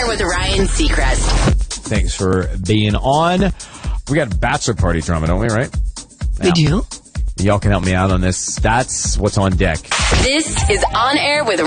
Air with Ryan Seacrest. Thanks for being on. We got a bachelor party drama, don't we, right? We do. Y'all can help me out on this. That's what's on deck. This is On Air with